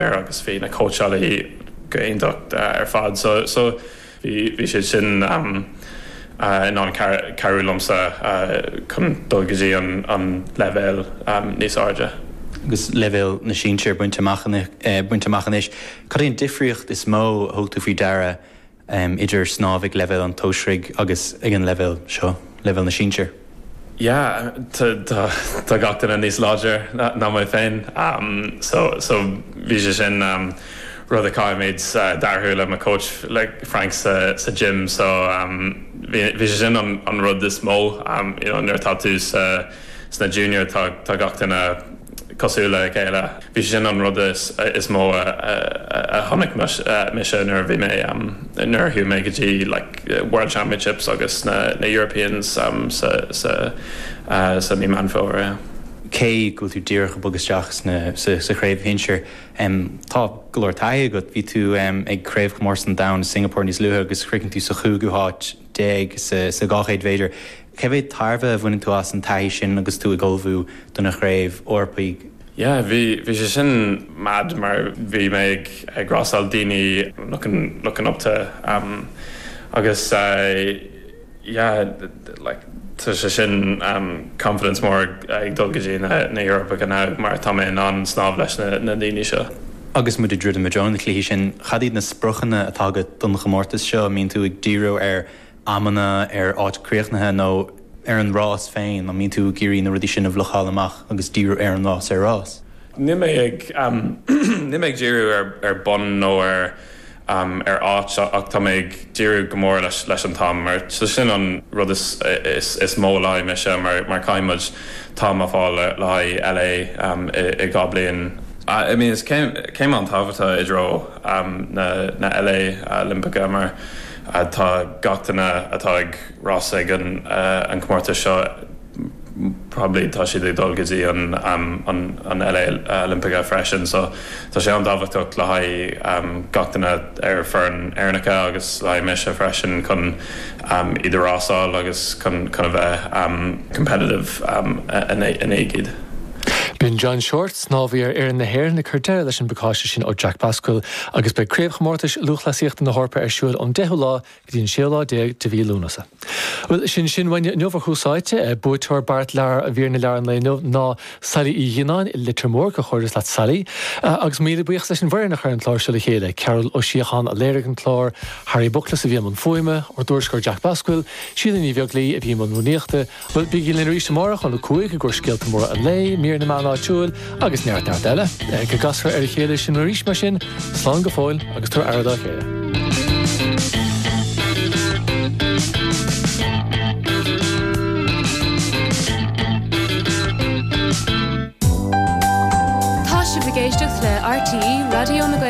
agus bhí na coachalaí go aontacht ar fad so bhí sé sin ná carúlamsa chun dulgadtí an level níos áide. Agus level na sínsir buinte machanis. Cadíon difriocht is mó thugtú faoi dara idir snábhigh level an tóisrig agus ag an level seo, level na sínsir. Yeah, tá gachtain an níos láidir ná mai féin. So bhí sé sin rud a caiimiid darthú le coach le Frank sa gym, so bhí sé sin an rud is mó nuair táú sna junior tá gachtain a cosúla céile. Bhí sin an rud is mó a tháinig mise nuair bhí mé nuair thuú mé go dtí World Championships agus na Europeans sa mí man fóra. Cé go tú díoch bugusteach sa chréibh hinsir. Tá golóir taithe go bhí tú ag créibh mór down Singapore níos luúthe agus cricinn tú sa chúguáit déag sa gáchéad féidir. Cebhéad tarbh bhfuinn tú as an taithí sin agus tú ag golbhú donna chréibh orpaig. Yeah, bhí sé sin mad mar bhí mé ag grásal daoine looking up to agus tá sé sin confidence mór ag dulgadtí na Europa gan mar tá mé an snáb leis na daoine seo. Agus mu dúda me John clí sin chadíad na sprochanna atágad don chomórtas seo mín tú ag díú ar amana ar áitcréochnathe nó ar an rás féin a mín tú géirí na rudí sin a bhlochál amach agus díú ar an rás ar rás. Ní mé ag díú ar bon nó ar áit ach tá méid díú go mór leis an tám mar sin an rud is mó lá me se mar caiimiid tám a fáil le LA i Goblin. I mean, it's came on tábhata i dro na LA Olympica mar tá gachtainna atá ag rás ag an comórta seo probably tá siad ag dulgadtí an LA Olympica freisin, so tá sé an dábhachtach le haid gachtainna ar fearn airneacha agus le me se freisin chun idir rásáil agus chun a bheith competitive in éigiad. Bhíonn John Short snábhíar ar na hhéir na chuirdeir leis an bacáiste sin ó Jack Pascuil agus be créobhchomórtais luchlasíocht na hórpa ar siúil an 10 lá go dtíon 6 déag de bhí lúnasa. Well sin bhaine nuamh chúsáite buúteir Bart lear a bhíar na learan le ná salí í dhéanán i Littermór go chuirdas leat salí agus míle buíoch leis an bhar nach chuir an chlár se le chéile Carol O'Sheachan a léirigh an chlár Harry Bucklas a bhí an foiime ó dúirscoir Jack Pascuil sílan í bheag lí a bhí man múnéachta bhil bí gin ríiste marach an le cuaig a gur scialta mór a lé mír na mána áitiúil agus neart eile go gasfar ar chéile sin ríis mar sin slán go fáil agus tar airda chéile. Tá si bhgéisteach le RTE Radio na